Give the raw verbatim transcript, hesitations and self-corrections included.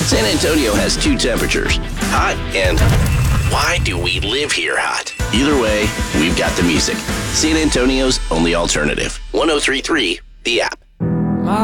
San Antonio has two temperatures, hot and why do we live here hot? Either way, we've got the music. San Antonio's only alternative. one oh three point three, The App.